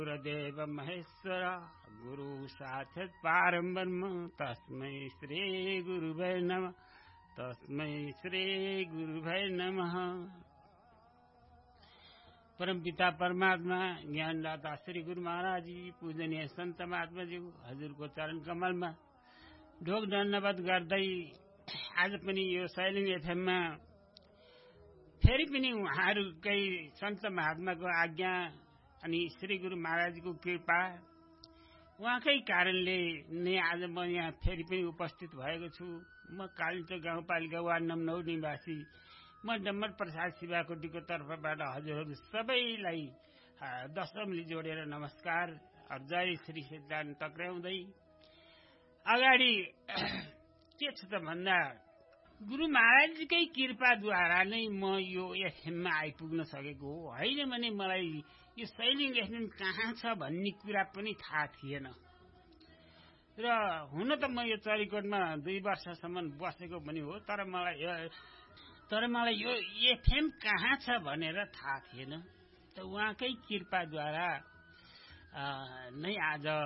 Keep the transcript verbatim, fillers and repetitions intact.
गुरुदेव महेश्वर गुरु साक्षात् परम ब्रह्म तस्मै श्री गुरुभ्यो नमः तस्मै श्री गुरुभ्यो नमः। परमपिता परमात्मा ज्ञानदाता श्री गुरु महाराज जी पूजनीय संत महात्मा जी हजुरको चरण कमलमा ढोक दण्डवत गर्दै आज पनि यो सैलिङ एफएममा फेरि पनि उहाँहरूकै सन्त महात्माको आज्ञा अनि श्री गुरु महाराजको कृपा उहाँकै कारणले नै आज म यहाँ फेरि पनि उपस्थित भएको छु। म कालिचोक गाउँपालिका वार्ड नम्बर नौ निवासी म डम्बर प्रसाद शिवाकोटीको तर्फबाट हजुरहरू सबैलाई दशमली जोडेर नमस्कार जय श्री सिद्धान्त टक्राउँदै अगाडि के छ त भन्दा गुरु महाराजकै कृपाद्वारा नै म यो एफएममा आइपुग्न सकेको हो। होइन भने मलाई यो सैलिङ एफएम कहाँ छ भन्ने कुरा पनि थाहा थिएन र हुन त म यो चरीकोटमा दुई वर्षसम्म बसेको पनि हो, तर मलाई तर मलाई यो एफएम कहाँ छ भनेर थाहा थिएन। त उहाँकै कृपाद्वारा नै आज